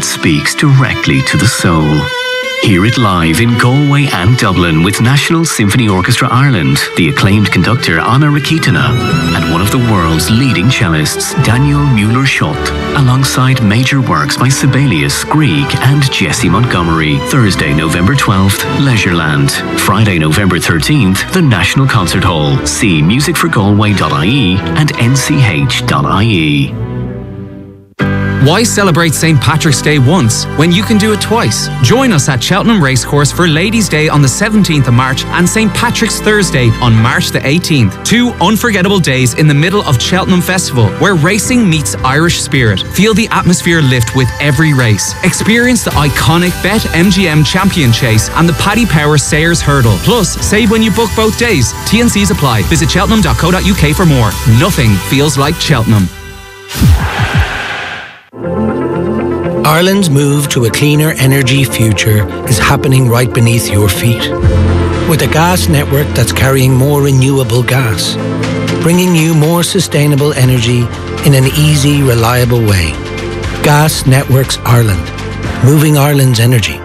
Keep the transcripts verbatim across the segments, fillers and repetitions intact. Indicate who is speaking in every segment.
Speaker 1: that speaks directly to the soul. Hear it live in Galway and Dublin with National Symphony Orchestra Ireland, the acclaimed conductor Anna Rakitina, and one of the world's leading cellists, Daniel Mueller-Schott, alongside major works by Sibelius, Grieg and Jesse Montgomery. Thursday, November twelfth, Leisureland. Friday, November thirteenth, the National Concert Hall. See music for galway dot I E and N C H dot I E.
Speaker 2: Why celebrate Saint Patrick's Day once when you can do it twice? Join us at Cheltenham Racecourse for Ladies' Day on the seventeenth of March and Saint Patrick's Thursday on March the eighteenth. Two unforgettable days in the middle of Cheltenham Festival where racing meets Irish spirit. Feel the atmosphere lift with every race. Experience the iconic Bet M G M Champion Chase and the Paddy Power Sayers Hurdle. Plus, save when you book both days. T and C's apply. Visit cheltenham dot co dot U K for more. Nothing feels like Cheltenham.
Speaker 3: Ireland's move to a cleaner energy future is happening right beneath your feet. With a gas network that's carrying more renewable gas, bringing you more sustainable energy in an easy, reliable way. Gas Networks Ireland, moving Ireland's energy.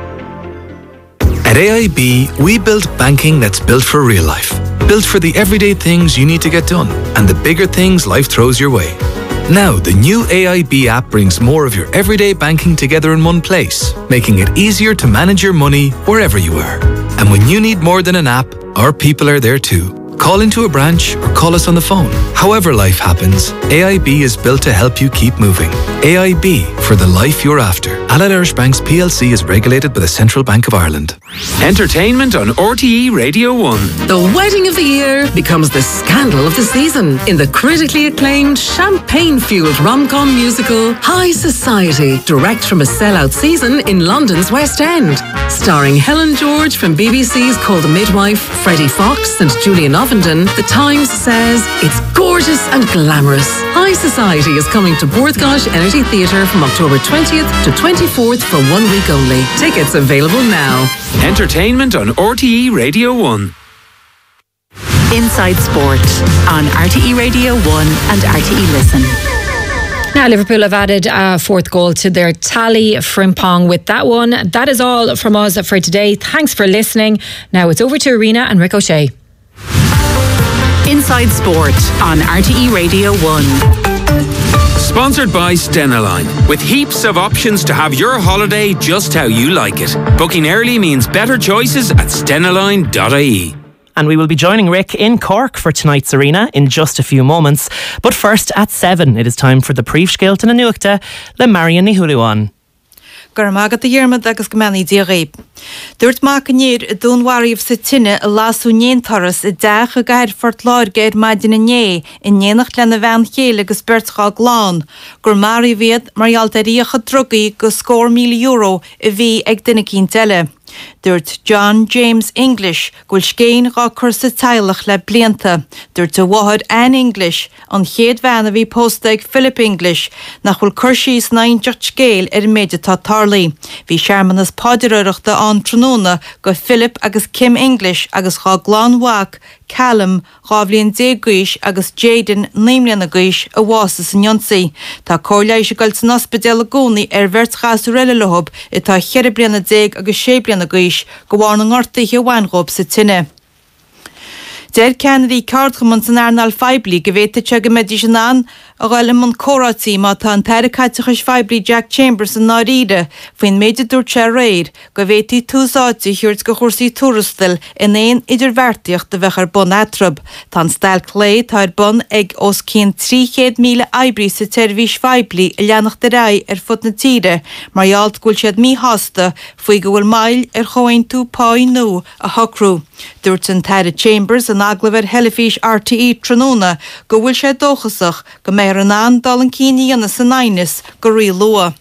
Speaker 4: At A I B, we build banking that's built for real life. Built for the everyday things you need to get done and the bigger things life throws your way. Now, the new A I B app brings more of your everyday banking together in one place, making it easier to manage your money wherever you are. And when you need more than an app, our people are there too. Call into a branch or call us on the phone. However life happens, A I B is built to help you keep moving. A I B, for the life you're after. Allied Irish Banks P L C is regulated by the Central Bank of Ireland.
Speaker 5: Entertainment on R T E Radio one.
Speaker 6: The wedding of the year becomes the scandal of the season in the critically acclaimed, champagne-fueled rom-com musical High Society, direct from a sellout season in London's West End. Starring Helen George from B B C's Call the Midwife, Freddie Fox and Julian Ovenden, The Times says it's gorgeous and glamorous. High Society is coming to Borthgosh Energy Theatre from October twentieth to twenty-fourth for one week only. Tickets available now.
Speaker 5: Entertainment on R T E Radio one.
Speaker 7: Inside Sport on R T E Radio one and R T E Listen.
Speaker 8: Now Liverpool have added a fourth goal to their tally. Frimpong with that one. That is all from us for today. Thanks for listening. Now it's over to Arena and Rick O'Shea.
Speaker 7: Inside Sport on R T E Radio one.
Speaker 5: Sponsored by Stenaline, with heaps of options to have your holiday just how you like it. Booking early means better choices at stenaline dot I E.
Speaker 9: And we will be joining Rick in Cork for tonight's Arena in just a few moments. But first, at seven, it is time for the Príomhscéalta na Nuachta, le Marion ní Huluán.
Speaker 10: Gur mágad a dhearmad agus gomanaí dia réib. Dúirt mac anéir a dúnwaríomh sa tine a lású néan toras a deach a gair fort láir gair maidin a né in néanach lena bhean chéile agus bertchá glán. Gur mari viad marialta ríocha drugaí go scór míle euro a bhí ag duine cín teile. Dúirt John James English gúil scéin rá chur sa teilech le blianta. Dúirt a wahad Anne English an chéad bhean a bhí posta ag Philip English nach bhfuil chuirsís nainteach scéil ar méide tá tarlaí. Bhí searmanas páidireachta an tróna go Philip agus Kim English agus chá glán wach Callum rábhlíonn déagúis agus Jaden naimlíonn agúis a bhása san Jonsaí. Tá cóirléis a gail san ospidéal a gcónaí ar bhirt chasú riile lehab i tá cheir bliana déag agus sé bliana agúis go bhhair na ngortaí a bhainróp sa tine. Der Kennedy Cardchaman san Arnal Feibli go bhéta te go méidir an a gáil man córatí má tá an teire caiteachas Feibli Jack Chambers an náríide faoin méidir dúirt sé réir go bhétí túsáidí thuirt go chósaí túrastal in éon idirmhairtíocht de bheith ar bun atrab. Tá Stail Clay tá ar bun ag os cén trí chéad míle eibrí sa teirvís Feibli a leannach de rá ar fut na tíre, mar ealt gúil siad mí hasta faoi go bhfuil mail ar choin tú páí nó a hocrú. Dúirt an teire Chambers an aglaver Hellifís R T E tróna go bhfuil sé dóchasach go méir an an dal an cíní an sa nainnis go rí lua.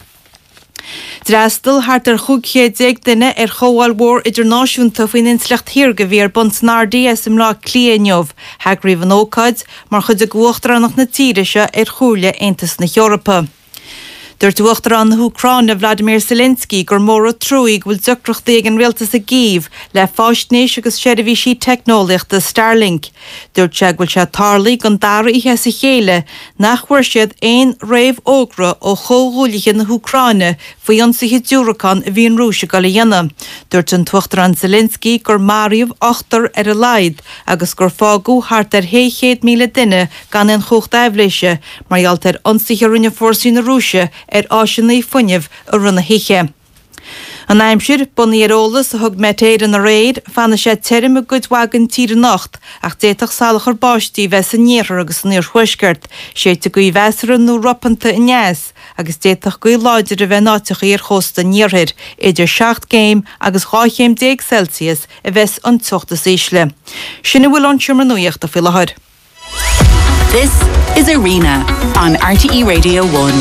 Speaker 10: Drastal hart ar chuig chéad déag duine ar chomháil mhór idirnáisiúnta faoin inslecht hir go bhí ar bunt na R D S im lá clíaneomh, heag riomh an ócaid mar chud a ghuachtar annach na tíire se ar chúile Aontas na Eorpa. Dúirt uachtar an Ucráine Vladimir Zelensky gur mór trúig bhfuil ducrocht ag an rialtas a gíomh le fáistnéis agus seirbhí sí technoliacht de Starlink. Dúirt se bhfuil se tarlaí gan dara ihe sa chéile nach chuir siad éon réamh ógra ó chóghúlaigh na Ucráine faoi ionsaithe dúracán a bhíon rúise go le dhéanam. Dúirt an tuachtar an Zelensky gur maríomh achtar ar a laid agus gur fágú hart ar héchéad míle duine gan an chocht eibléise mar ealt ar ionsaithe rinne fórsaí na rúise ar áisinaí funineh a runna hiche. An aimsir bunaí ar ólas a thug metéir an a réid fanna sé teirm a gudwagan tír nacht ach déach salach ar báistí bheits a níar agus níor chuisgurt, séite go i bheisar nó roppanta i neas agus déach go i láidir a bheith náteach ar chósta níorthir idir seacht géim agus cháchéim déag Celsius a bheits an tuachtas ísle. Sinna bhfuil an siúmar nuíocht a filehair.
Speaker 7: This is Arena on R T E Radio one.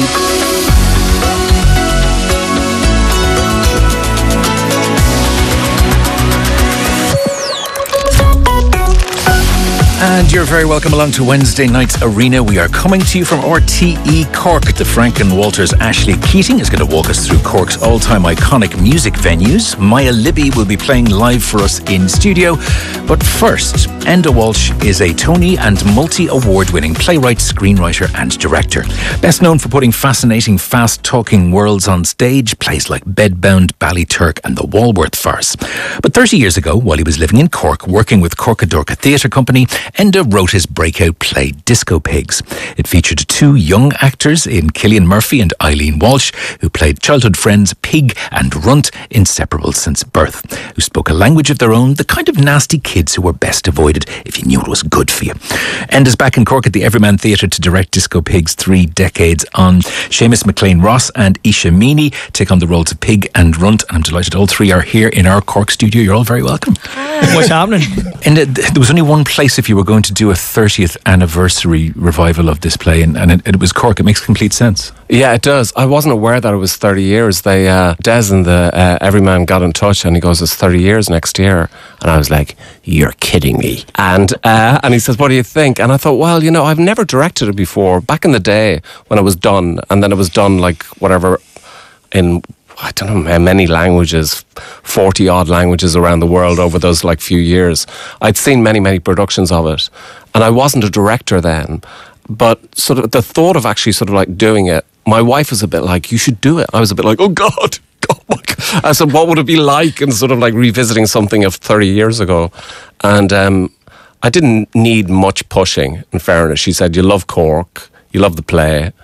Speaker 11: And you're very welcome along to Wednesday night's Arena. We are coming to you from R T E Cork. The Frank and Walters Ashley Keating is going to walk us through Cork's all-time iconic music venues. Maya Libby will be playing live for us in studio. But first, Enda Walsh is a Tony and multi-award winning playwright, screenwriter and director. Best known for putting fascinating, fast-talking worlds on stage, plays like Bedbound, Ballyturk and the Walworth Farce. But thirty years ago, while he was living in Cork, working with Corcadorca Theatre Company, Enda wrote his breakout play Disco Pigs. It featured two young actors in Cillian Murphy and Eileen Walsh, who played childhood friends Pig and Runt, inseparable since birth, who spoke a language of their own, the kind of nasty kids who were best avoided if you knew it was good for you. Enda's back in Cork at the Everyman Theatre to direct Disco Pigs three decades on. Seamus McLean-Ross and Isha Meany take on the roles of Pig and Runt, and I'm delighted all three are here in our Cork studio. You're all very welcome.
Speaker 9: What's happening?
Speaker 11: And uh, there was only one place if you were going to do a thirtieth anniversary revival of this play, and, and it, it was Cork. It makes complete sense.
Speaker 12: Yeah, it does. I wasn't aware that it was thirty years. They, uh, Des and the uh, Everyman got in touch, and he goes, "It's thirty years next year." And I was like, "You're kidding me!" And uh, and he says, "What do you think?" And I thought, well, you know, I've never directed it before. Back in the day when it was done, and then it was done like whatever in, I don't know how many languages, forty odd languages around the world over those like few years. I'd seen many, many productions of it, and I wasn't a director then. But sort of the thought of actually sort of like doing it, my wife was a bit like, "You should do it." I was a bit like, "Oh God." Oh my God. I said, "What would it be like?" And sort of like revisiting something of thirty years ago. And um, I didn't need much pushing, in fairness. She said, "You love Cork, you love the play."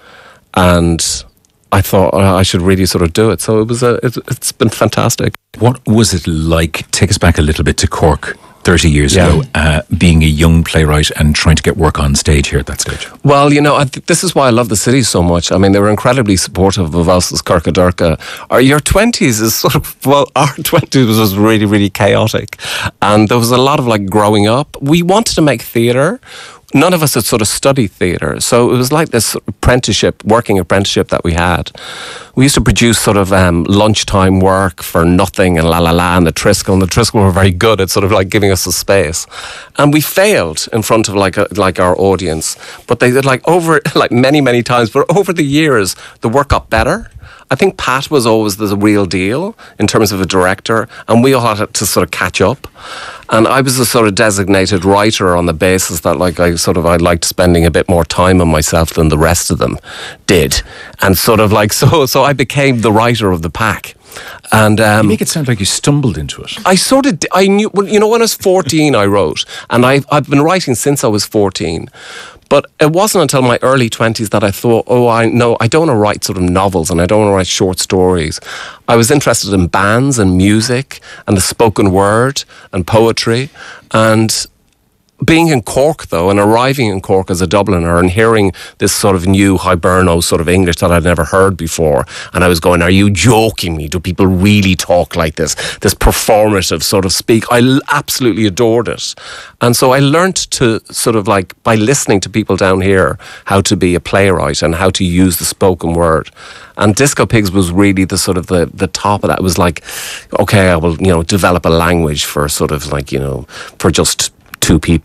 Speaker 12: And I thought uh, I should really sort of do it. So it was a, it, it's been fantastic.
Speaker 11: What was it like? Take us back a little bit to Cork thirty years
Speaker 12: Yeah.
Speaker 11: ago, uh, being a young playwright and trying to get work on stage here at that stage.
Speaker 12: Well, you know, I th- this is why I love the city so much. I mean, they were incredibly supportive of us as Corcadorca. Our, your twenties is sort of, well, our twenties was really, really chaotic. And there was a lot of like growing up. We wanted to make theatre. None of us had sort of studied theatre. So it was like this apprenticeship, working apprenticeship that we had. We used to produce sort of um, lunchtime work for nothing and La La La and the Triskel. And the Triskel were very good at sort of like giving us the space. And we failed in front of like a, like our audience. But they did like over, like many, many times. But over the years, the work got better. I think Pat was always the real deal in terms of a director, and we all had to sort of catch up. And I was a sort of designated writer on the basis that, like, I sort of I liked spending a bit more time on myself than the rest of them did, and sort of like so. So I became the writer of the pack. And um,
Speaker 11: you make it sound like you stumbled into it.
Speaker 12: I sort of, I knew, well, you know, when I was fourteen, I wrote, and I've I've been writing since I was fourteen. But it wasn't until my early twenties that I thought, oh, I know, I don't want to write sort of novels and I don't want to write short stories. I was interested in bands and music and the spoken word and poetry. And being in Cork, though, and arriving in Cork as a Dubliner and hearing this sort of new Hiberno sort of English that I'd never heard before, and I was going, are you joking me? Do people really talk like this? This performative sort of speak. I l- absolutely adored it. And so I learnt to sort of like, by listening to people down here, how to be a playwright and how to use the spoken word. And Disco Pigs was really the sort of the, the top of that. It was like, okay, I will, you know, develop a language for sort of like, you know, for just two people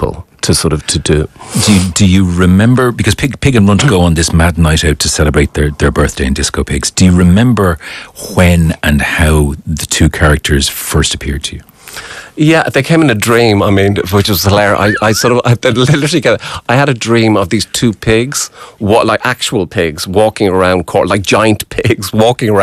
Speaker 12: to sort of to do.
Speaker 11: Do you, do you remember, because Pig, Pig and Runt go on this mad night out to celebrate their, their birthday in Disco Pigs, do you remember when and how the two characters first appeared to you?
Speaker 12: Yeah, they came in a dream, I mean, which was hilarious. I, I sort of, I literally get, I had a dream of these two pigs, what, like actual pigs, walking around, like giant pigs, walking around